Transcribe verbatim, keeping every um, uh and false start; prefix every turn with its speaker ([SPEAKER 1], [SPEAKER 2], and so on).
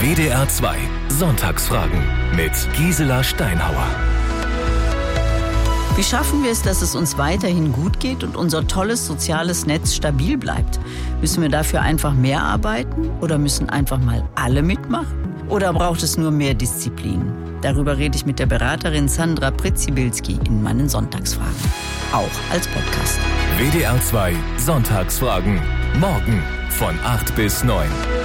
[SPEAKER 1] W D R zwei Sonntagsfragen mit Gisela Steinhauer.
[SPEAKER 2] Wie schaffen wir es, dass es uns weiterhin gut geht und unser tolles soziales Netz stabil bleibt? Müssen wir dafür einfach mehr arbeiten oder müssen einfach mal alle mitmachen? Oder braucht es nur mehr Disziplin? Darüber rede ich mit der Beraterin Sandra Pretzibilski in meinen Sonntagsfragen. Auch als Podcast.
[SPEAKER 1] W D R zwei Sonntagsfragen. Morgen von acht bis neun.